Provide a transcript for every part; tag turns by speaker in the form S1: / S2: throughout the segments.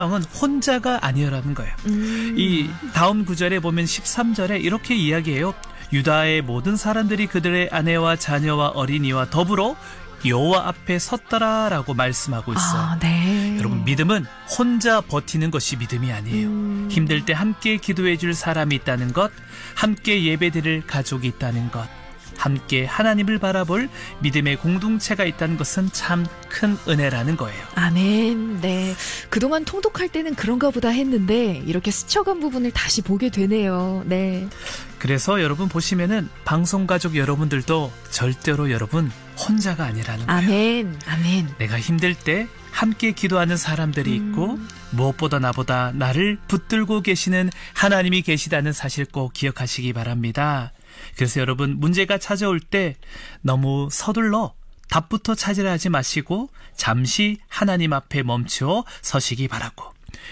S1: 은 혼자가 아니라는 거예요. 이 다음 구절에 보면 13절에 이렇게 이야기해요. 유다의 모든 사람들이 그들의 아내와 자녀와 어린이와 더불어 여호와 앞에 섰더라라고 말씀하고 있어요.
S2: 네.
S1: 여러분, 믿음은 혼자 버티는 것이 믿음이 아니에요. 힘들 때 함께 기도해 줄 사람이 있다는 것, 함께 예배드릴 가족이 있다는 것, 함께 하나님을 바라볼 믿음의 공동체가 있다는 것은 참 큰 은혜라는 거예요.
S2: 아멘. 네. 그동안 통독할 때는 그런가 보다 했는데 이렇게 스쳐간 부분을 다시 보게 되네요. 네.
S1: 그래서 여러분 보시면은 방송가족 여러분들도 절대로 여러분 혼자가 아니라는 거예요.
S2: 아멘. 아멘.
S1: 내가 힘들 때 함께 기도하는 사람들이 있고 무엇보다 나보다 나를 붙들고 계시는 하나님이 계시다는 사실 꼭 기억하시기 바랍니다. 그래서 여러분, 문제가 찾아올 때 너무 서둘러 답부터 찾으려 하지 마시고 잠시 하나님 앞에 멈추어 서시기 바라고,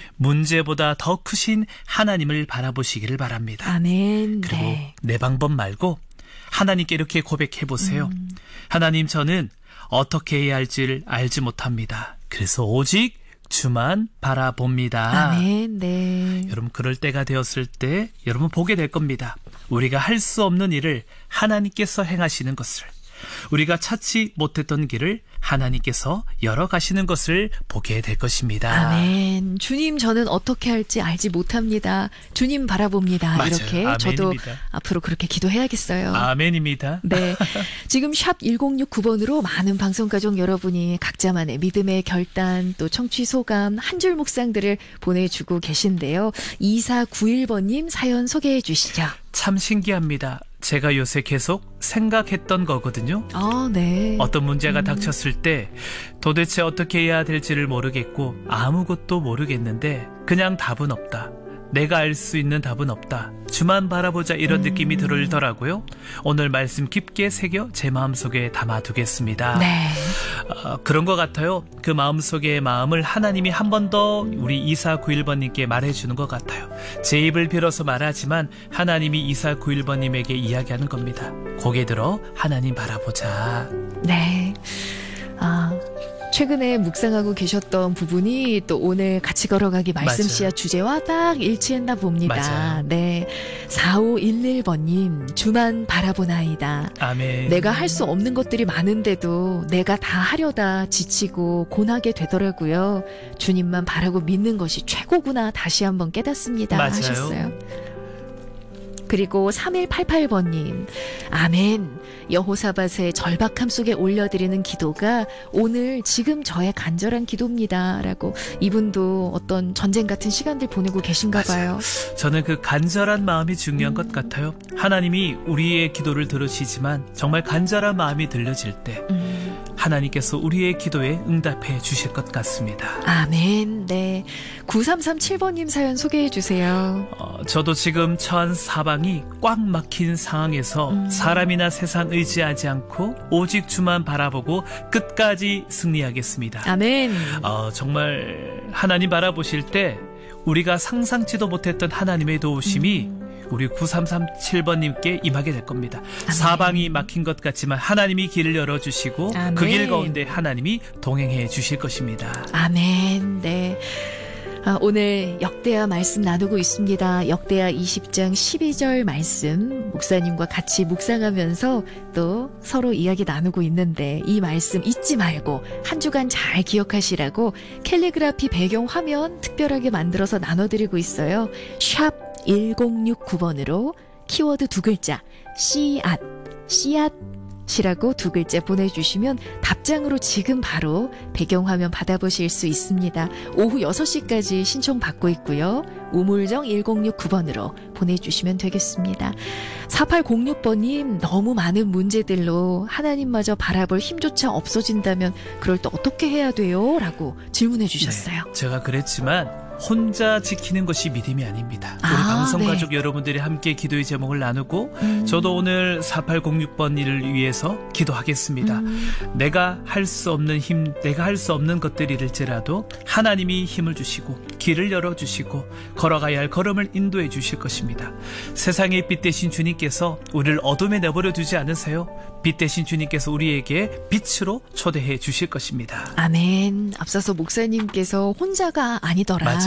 S1: 문제보다 더 크신 하나님을 바라보시기를 바랍니다.
S2: 아멘.
S1: 그리고
S2: 네.
S1: 내 방법 말고 하나님께 이렇게 고백해 보세요. 하나님, 저는 어떻게 해야 할지를 알지 못합니다. 그래서 오직 주만 바라봅니다.
S2: 아멘. 네.
S1: 여러분, 그럴 때가 되었을 때 여러분 보게 될 겁니다. 우리가 할 수 없는 일을 하나님께서 행하시는 것을, 우리가 찾지 못했던 길을 하나님께서 열어가시는 것을 보게 될 것입니다.
S2: 아멘. 주님, 저는 어떻게 할지 알지 못합니다. 주님 바라봅니다.
S1: 맞아요.
S2: 이렇게
S1: 아멘입니다.
S2: 저도 앞으로 그렇게 기도해야겠어요.
S1: 아멘입니다.
S2: 네. 지금 샵 1069번으로 많은 방송가족 여러분이 각자만의 믿음의 결단, 또 청취 소감, 한 줄 묵상들을 보내주고 계신데요. 2491번님 사연 소개해 주시죠.
S1: 참 신기합니다. 제가 요새 계속 생각했던 거거든요.
S2: 네.
S1: 어떤 문제가 닥쳤을 때 도대체 어떻게 해야 될지를 모르겠고 아무것도 모르겠는데 그냥 답은 없다. 내가 알 수 있는 답은 없다. 주만 바라보자, 이런 느낌이 들더라고요. 오늘 말씀 깊게 새겨 제 마음속에 담아두겠습니다.
S2: 네.
S1: 그런 것 같아요. 그 마음속의 마음을 하나님이 한 번 더 우리 2491번님께 말해주는 것 같아요. 제 입을 빌어서 말하지만 하나님이 2491번님에게 이야기하는 겁니다. 고개 들어 하나님 바라보자.
S2: 네. 최근에 묵상하고 계셨던 부분이 또 오늘 같이 걸어가기 말씀
S1: 맞아요.
S2: 씨앗 주제와 딱 일치했나 봅니다.
S1: 맞아요.
S2: 네. 4511번님, 주만 바라보나이다.
S1: 아멘.
S2: 내가 할 수 없는 것들이 많은데도 내가 다 하려다 지치고 고나게 되더라고요. 주님만 바라고 믿는 것이 최고구나 다시 한번 깨닫습니다.
S1: 맞아요.
S2: 하셨어요. 그리고 3188번님, 아멘. 여호사밧의 절박함 속에 올려드리는 기도가 오늘 지금 저의 간절한 기도입니다. 라고, 이분도 어떤 전쟁 같은 시간들 보내고 계신가 봐요.
S1: 저는 그 간절한 마음이 중요한 것 같아요. 하나님이 우리의 기도를 들으시지만 정말 간절한 마음이 들려질 때 하나님께서 우리의 기도에 응답해 주실 것 같습니다.
S2: 아멘. 네. 9337번님 사연 소개해 주세요.
S1: 저도 지금 처한 사방이 꽉 막힌 상황에서 사람이나 세상 의지하지 않고 오직 주만 바라보고 끝까지 승리하겠습니다.
S2: 아멘.
S1: 정말 하나님 바라보실 때 우리가 상상치도 못했던 하나님의 도우심이 우리 9337번님께 임하게 될 겁니다.
S2: 아멘.
S1: 사방이 막힌 것 같지만 하나님이 길을 열어주시고
S2: 아멘.
S1: 그 길 가운데 하나님이 동행해 주실 것입니다.
S2: 아멘. 네. 오늘 역대하 말씀 나누고 있습니다. 역대하 20장 12절 말씀 목사님과 같이 묵상하면서 또 서로 이야기 나누고 있는데, 이 말씀 잊지 말고 한 주간 잘 기억하시라고 캘리그라피 배경 화면 특별하게 만들어서 나눠드리고 있어요. 샵 1069번으로 키워드 2글자 씨앗이라고 2글자 보내주시면 답장으로 지금 바로 배경화면 받아보실 수 있습니다. 오후 6시까지 신청받고 있고요. 우물정 1069번으로 보내주시면 되겠습니다. 4806번님, 너무 많은 문제들로 하나님마저 바라볼 힘조차 없어진다면 그럴 때 어떻게 해야 돼요? 라고 질문해 주셨어요.
S1: 네, 제가 그랬지만 혼자 지키는 것이 믿음이 아닙니다. 우리
S2: 아,
S1: 방송가족
S2: 네.
S1: 여러분들이 함께 기도의 제목을 나누고 저도 오늘 4806번을 위해서 기도하겠습니다. 내가 할 수 없는 힘, 내가 할 수 없는 것들일지라도 하나님이 힘을 주시고 길을 열어주시고 걸어가야 할 걸음을 인도해 주실 것입니다. 세상의 빛 대신 주님께서 우리를 어둠에 내버려 두지 않으세요. 빛 대신 주님께서 우리에게 빛으로 초대해 주실 것입니다.
S2: 아멘. 앞서서 목사님께서 혼자가 아니더라.
S1: 맞아요.